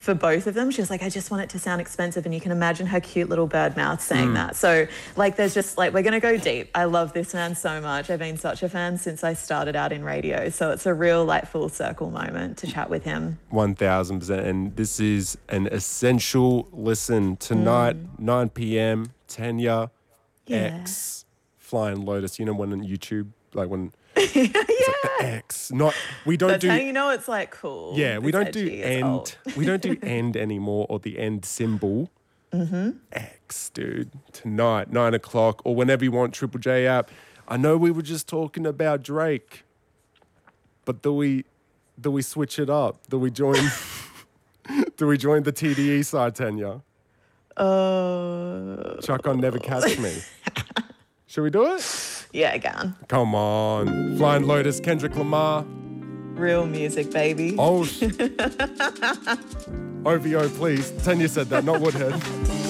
for both of them. She was like, I just want it to sound expensive. And you can imagine her cute little bird mouth saying that. So like, there's just like, we're going to go deep. I love this man so much. I've been such a fan since I started out in radio. So it's a real like full circle moment to chat with him. 1000%. And this is an essential listen tonight, 9 p.m, Tanya X, Flying Lotus. You know, when on YouTube, like when... Yeah. Like X. We don't That's do... how you know it's like cool. Yeah, we It's don't do edgy, it's end. old. We don't do end anymore, or the end symbol. X, dude. Tonight, 9 o'clock, or whenever you want, Triple J app. I know we were just talking about Drake, but do we switch it up? Do we join the TDE side, Tanya? Chuck on Never Catch Me. Should we do it? Yeah, again. Come on. Flying Lotus, Kendrick Lamar. Real music, baby. Oh, OVO, please. Tanya said that, not Woodhead.